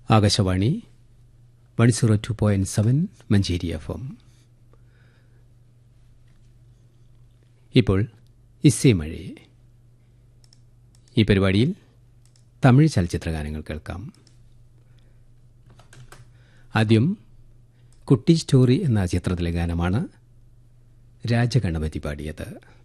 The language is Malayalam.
ആകാശവാണി 102.7 മഞ്ചേരി FM. ഇപ്പോൾ ഇസൈമഴ. ഈ പരിപാടിയിൽ തമിഴ് ചലച്ചിത്രഗാനങ്ങൾ കേൾക്കാം. ആദ്യം കുട്ടി സ്റ്റോറി എന്ന ചിത്രത്തിലെ ഗാനമാണ് രാജഗണപതി പാടിയത്.